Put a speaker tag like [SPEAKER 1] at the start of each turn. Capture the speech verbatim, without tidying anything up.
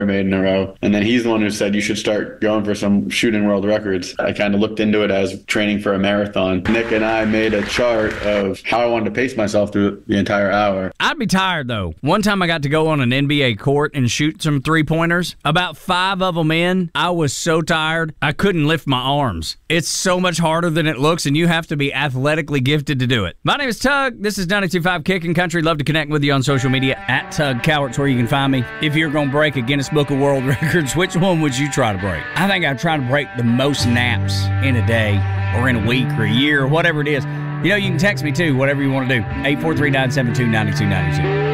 [SPEAKER 1] made in a row. And then he's the one who said you should start going for some shooting world records. I kind of looked into it as training for a marathon. Nick and I made a chart of how I wanted to pace myself through the entire hour.
[SPEAKER 2] I'd be tired, though. One time I got to go on an N B A court and shoot some three-pointers. About five of them in, I was so tired, I couldn't lift my arms. It's so much harder than it looks, and you have to be athletically gifted to do it. My name is Tug. This is ninety-two point five Kickin' Country. Love to connect with you on social media. At Tug Cowart's where you can find me. If you're going to break a Guinness Book of World Records, which one would you try to break? I think I'd try to break the most naps in a day or in a week or a year or whatever it is. You know, you can text me too, whatever you want to do. eight four three, nine seven two, nine two nine two.